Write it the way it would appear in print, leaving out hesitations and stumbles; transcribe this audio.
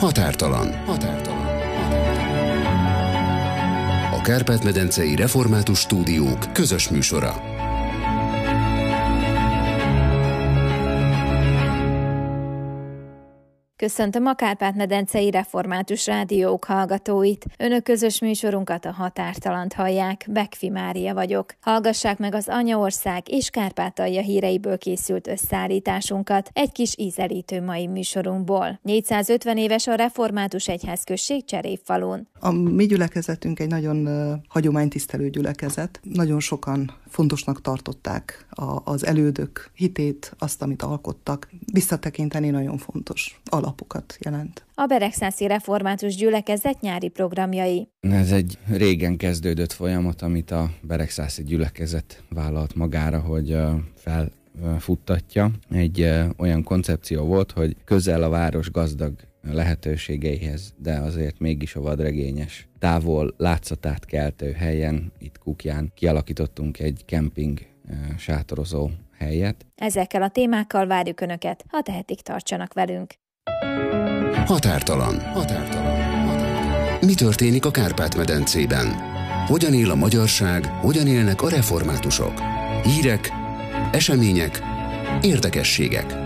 Határtalan. A Kárpát-medencei Református Stúdiók közös műsora. Köszöntöm a Kárpát-medencei Református Rádiók hallgatóit. Önök közös műsorunkat, a Határtalant hallják. Bekfi Mária vagyok. Hallgassák meg az Anyaország és Kárpátalja híreiből készült összeállításunkat egy kis ízelítő mai műsorunkból. 450 éves a református egyházközség Cserépfalun. A mi gyülekezetünk egy nagyon hagyománytisztelő gyülekezet. Nagyon sokan fontosnak tartották az elődök hitét, azt, amit alkottak. Visszatekinteni nagyon fontos alapokat jelent. A Beregszászi Református Gyülekezet nyári programjai. Ez egy régen kezdődött folyamat, amit a Beregszászi Gyülekezet vállalt magára, hogy felfuttatja. Egy olyan koncepció volt, hogy közel a város gazdag lehetőségeihez, de azért mégis a vadregényes, távol látszatát keltő helyen, itt Kukján kialakítottunk egy kemping sátorozó helyet. Ezekkel a témákkal várjuk Önöket, ha tehetik, tartsanak velünk. Határtalan. Mi történik a Kárpát-medencében? Hogyan él a magyarság, hogyan élnek a reformátusok? Hírek, események, érdekességek.